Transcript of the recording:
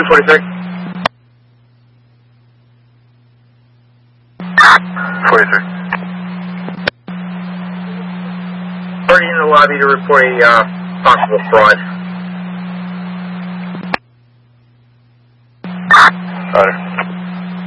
243. 43. Already in the lobby to report a possible fraud.